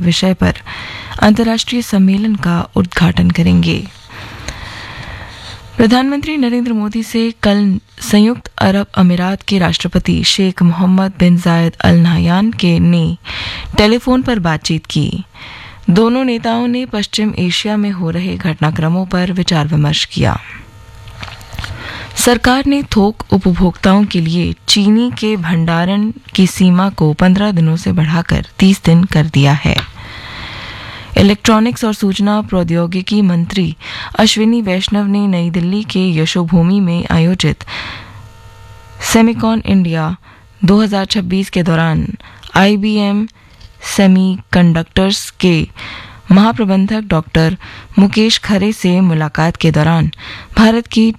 विषय पर अंतर्राष्ट्रीय सम्मेलन का उद्घाटन करेंगे। प्रधानमंत्री नरेंद्र मोदी से कल संयुक्त अरब अमीरात के राष्ट्रपति शेख मोहम्मद बिन जायद अल नाहयान ने टेलीफोन पर बातचीत की। दोनों नेताओं ने पश्चिम एशिया में हो रहे घटनाक्रमों पर विचार विमर्श किया। सरकार ने थोक उपभोक्ताओं के लिए चीनी के भंडारण की सीमा को 15 दिनों से बढ़ाकर 30 दिन कर दिया है। इलेक्ट्रॉनिक्स और सूचना प्रौद्योगिकी मंत्री अश्विनी वैष्णव ने नई दिल्ली के यशोभूमि में आयोजित सेमिकॉन इंडिया 2026 के दौरान IBM सेमीकंडक्टर्स के महाप्रबंधक डॉक्टर मुकेश खरे से मुलाकात के दौरान भारत की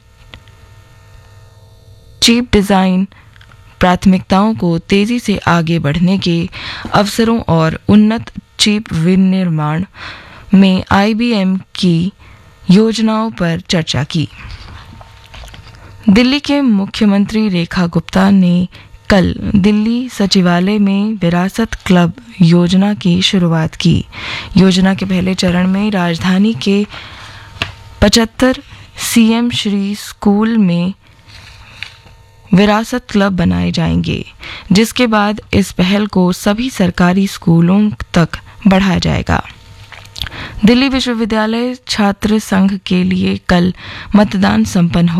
चिप डिजाइन प्राथमिकताओं को तेजी से आगे बढ़ने के अवसरों और उन्नत चिप विनिर्माण में IBM की योजनाओं पर चर्चा की। दिल्ली के मुख्यमंत्री रेखा गुप्ता ने कल दिल्ली सचिवालय में विरासत क्लब योजना की शुरुआत की। योजना के पहले चरण में राजधानी के 75 CM श्री स्कूल में विरासत क्लब बनाए जाएंगे, जिसके बाद इस पहल को सभी सरकारी स्कूलों तक बढ़ाया जाएगा। दिल्ली विश्वविद्यालय छात्र संघ के लिए कल मतदान संपन्न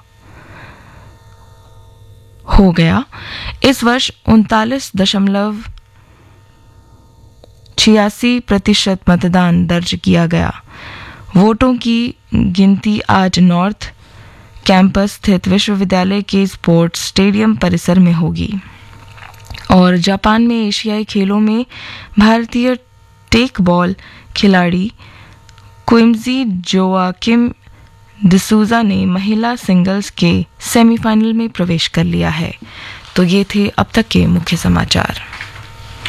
हो गया। इस वर्ष 39.86% मतदान दर्ज किया गया। वोटों की गिनती आज नॉर्थ कैंपस स्थित विश्वविद्यालय के स्पोर्ट्स स्टेडियम परिसर में होगी। और जापान में एशियाई खेलों में भारतीय टेक बॉल खिलाड़ी क्विम्जी जोआकिम डिसूजा ने महिला सिंगल्स के सेमीफाइनल में प्रवेश कर लिया है। तो ये थे अब तक के मुख्य समाचार।